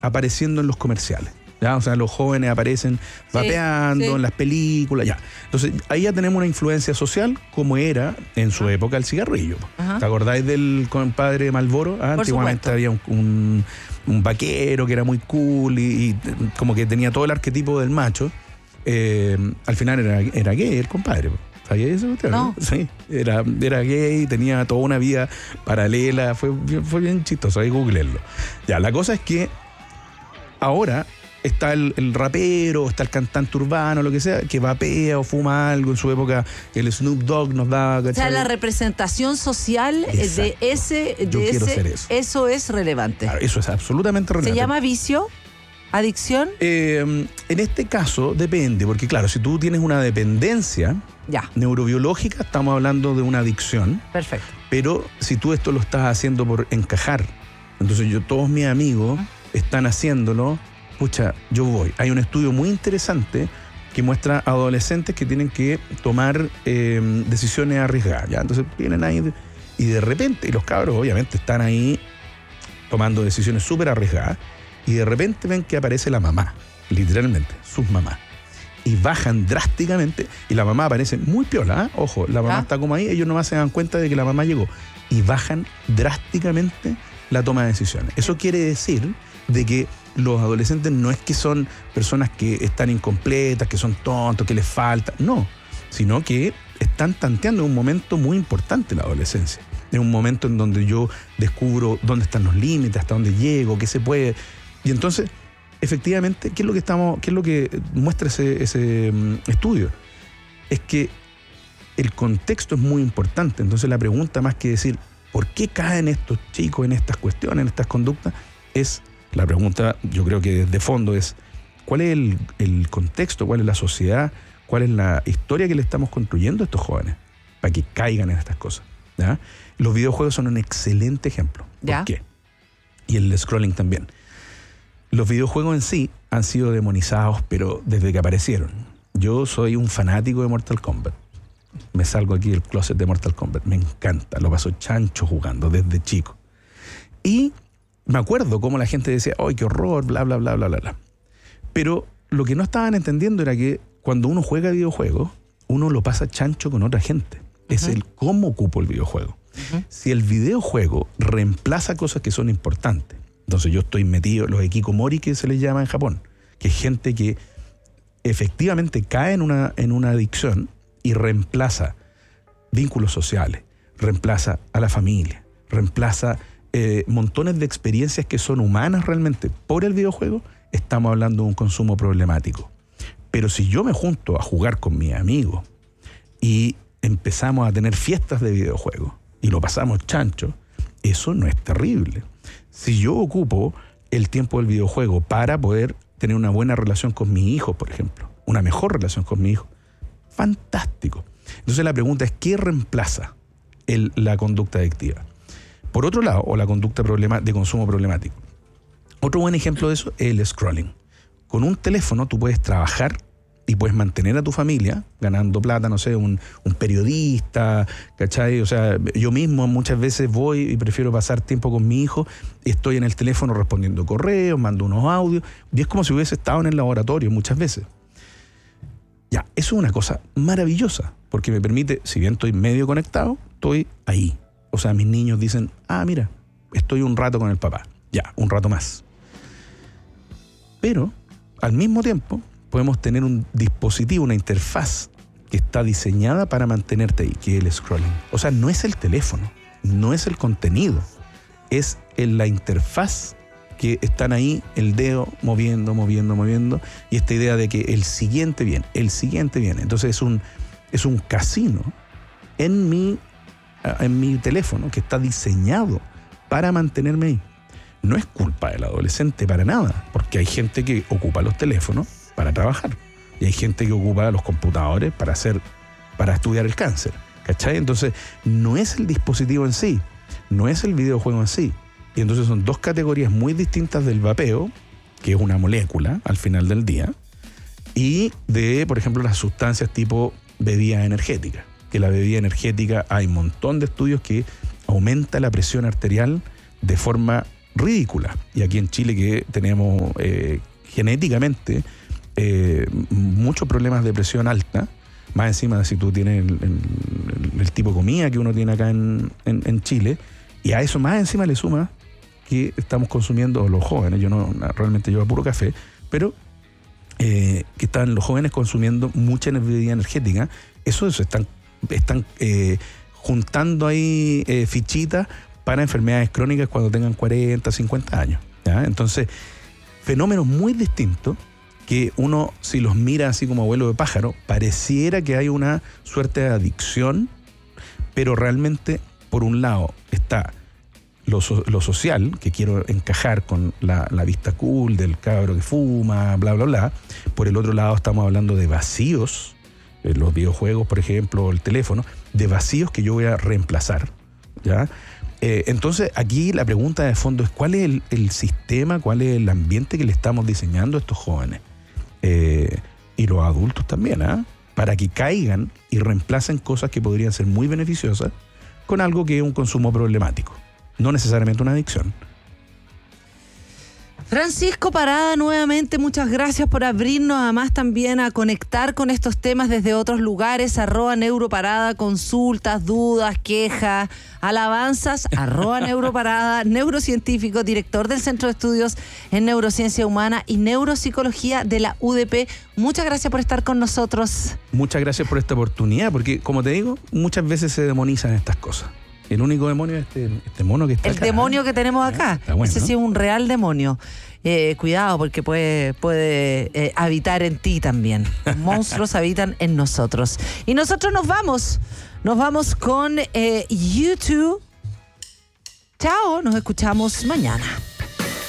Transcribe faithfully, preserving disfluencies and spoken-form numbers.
apareciendo en los comerciales. ¿Ya? O sea, los jóvenes aparecen vapeando sí, sí. en las películas, ya. Entonces, ahí ya tenemos una influencia social como era en su ah. época el cigarrillo. Ajá. ¿Te acordáis del compadre Marlboro? Ah, antiguamente había un, un, un vaquero que era muy cool y, y como que tenía todo el arquetipo del macho. Eh, al final era, era gay el compadre. ¿Sabía eso usted? No. Sí, era, era gay, tenía toda una vida paralela, fue, fue bien chistoso, ahí googleenlo. Ya, la cosa es que ahora está el, el rapero, está el cantante urbano, lo que sea, que vapea o fuma algo. En su época el Snoop Dogg nos daba... ¿cachai? O sea, la representación social Exacto. de ese... De Yo ese, quiero ser eso. Eso es relevante. Claro, eso es absolutamente relevante. ¿Se llama vicio? ¿Adicción? Eh, en este caso depende, porque claro, si tú tienes una dependencia ya. neurobiológica, estamos hablando de una adicción. Perfecto. Pero si tú esto lo estás haciendo por encajar, entonces yo, todos mis amigos uh-huh. están haciéndolo, pucha, yo voy. Hay un estudio muy interesante que muestra a adolescentes que tienen que tomar eh, decisiones arriesgadas, ¿ya? Entonces vienen ahí y de repente, y los cabros obviamente están ahí tomando decisiones súper arriesgadas, y de repente ven que aparece la mamá, literalmente, sus mamás. Y bajan drásticamente, y la mamá aparece muy piola, ¿eh? Ojo, la mamá ¿Ah? está como ahí, ellos nomás se dan cuenta de que la mamá llegó. Y bajan drásticamente la toma de decisiones. Eso quiere decir de que los adolescentes no es que son personas que están incompletas, que son tontos, que les falta, no, sino que están tanteando un momento muy importante la adolescencia. Es un momento en donde yo descubro dónde están los límites, hasta dónde llego, qué se puede. Y entonces, efectivamente, ¿qué es lo que estamos, qué es lo que muestra ese, ese um, estudio? Es que el contexto es muy importante. Entonces la pregunta, más que decir ¿por qué caen estos chicos en estas cuestiones, en estas conductas? Es la pregunta, yo creo que de fondo es ¿cuál es el, el contexto, cuál es la sociedad, cuál es la historia que le estamos construyendo a estos jóvenes para que caigan en estas cosas? ¿Ya? Los videojuegos son un excelente ejemplo. ¿Por ¿Ya? qué? Y el scrolling también. Los videojuegos en sí han sido demonizados, pero desde que aparecieron. Yo soy un fanático de Mortal Kombat. Me salgo aquí del closet de Mortal Kombat. Me encanta. Lo paso chancho jugando desde chico. Y me acuerdo cómo la gente decía, ¡ay, qué horror! Bla, bla, bla, bla, bla, bla. Pero lo que no estaban entendiendo era que cuando uno juega videojuegos, uno lo pasa chancho con otra gente. Uh-huh. Es el cómo ocupo el videojuego. Uh-huh. Si el videojuego reemplaza cosas que son importantes, entonces yo estoy metido en los hikikomori que se les llama en Japón, que es gente que efectivamente cae en una, en una adicción y reemplaza vínculos sociales, reemplaza a la familia, reemplaza eh, montones de experiencias que son humanas realmente por el videojuego. Estamos hablando de un consumo problemático. Pero si yo me junto a jugar con mis amigos y empezamos a tener fiestas de videojuegos y lo pasamos chancho, eso no es terrible. Si yo ocupo el tiempo del videojuego para poder tener una buena relación con mis hijos, por ejemplo, una mejor relación con mis hijos, fantástico. Entonces la pregunta es, ¿qué reemplaza el, la conducta adictiva? Por otro lado, o la conducta problema, de consumo problemático. Otro buen ejemplo de eso es el scrolling. Con un teléfono tú puedes trabajar y puedes mantener a tu familia ganando plata, no sé, un, un periodista, ¿cachai? O sea, yo mismo muchas veces voy y prefiero pasar tiempo con mi hijo, estoy en el teléfono respondiendo correos, mando unos audios, y es como si hubiese estado en el laboratorio muchas veces. Ya, eso es una cosa maravillosa, porque me permite, si bien estoy medio conectado, estoy ahí. O sea, mis niños dicen, ah, mira, estoy un rato con el papá, ya, un rato más. Pero, al mismo tiempo, podemos tener un dispositivo, una interfaz que está diseñada para mantenerte ahí, que es el scrolling. O sea, no es el teléfono, no es el contenido, es en la interfaz que están ahí, el dedo moviendo, moviendo, moviendo, y esta idea de que el siguiente viene, el siguiente viene. Entonces es un, es un casino en mi, en mi teléfono que está diseñado para mantenerme ahí. No es culpa del adolescente para nada, porque hay gente que ocupa los teléfonos para trabajar y hay gente que ocupa los computadores para hacer, para estudiar el cáncer, ¿cachai? Entonces no es el dispositivo en sí, no es el videojuego en sí, y entonces son dos categorías muy distintas del vapeo, que es una molécula al final del día, y de, por ejemplo, las sustancias tipo bebida energética, que la bebida energética hay un montón de estudios que aumenta la presión arterial de forma ridícula. Y aquí en Chile, que tenemos eh, genéticamente eh, muchos problemas de presión alta, más encima de si tú tienes el, el, el tipo de comida que uno tiene acá en, en, en Chile, y a eso más encima le suma que estamos consumiendo los jóvenes, yo no realmente llevo puro café, pero eh, que están los jóvenes consumiendo mucha bebida energética, eso, eso están, están eh, juntando ahí eh, fichitas para enfermedades crónicas cuando tengan cuarenta, cincuenta años, ¿ya? Entonces, fenómenos muy distintos que uno, si los mira así como abuelo de pájaro, pareciera que hay una suerte de adicción, pero realmente, por un lado, está lo, so, lo social, que quiero encajar con la, la vista cool del cabro que fuma, bla, bla, bla. Por el otro lado, estamos hablando de vacíos, eh, los videojuegos, por ejemplo, el teléfono, de vacíos que yo voy a reemplazar, ¿ya? Eh, entonces, aquí la pregunta de fondo es, ¿cuál es el, el sistema, cuál es el ambiente que le estamos diseñando a estos jóvenes? Eh, y los adultos también, ¿eh? Para que caigan y reemplacen cosas que podrían ser muy beneficiosas con algo que es un consumo problemático, no necesariamente una adicción. Francisco Parada, nuevamente muchas gracias por abrirnos además también a conectar con estos temas desde otros lugares. Arroba Neuroparada, consultas, dudas, quejas, alabanzas. Arroba Neuroparada, neurocientífico, director del Centro de Estudios en Neurociencia Humana y Neuropsicología de la U D P. Muchas gracias por estar con nosotros. Muchas gracias por esta oportunidad, porque como te digo, muchas veces se demonizan estas cosas. El único demonio es este, este mono que está El acá. El demonio que tenemos acá. Bueno, ese ¿no? sí es un real demonio. Eh, cuidado, porque puede, puede eh, habitar en ti también. Monstruos habitan en nosotros. Y nosotros nos vamos. Nos vamos con eh, YouTube. Chao, nos escuchamos mañana.